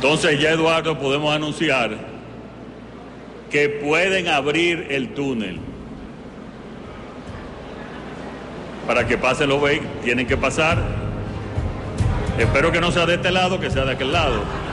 Entonces ya, Eduardo, podemos anunciar que pueden abrir el túnel para que pasen los vehículos. Tienen que pasar. Espero que no sea de este lado, que sea de aquel lado.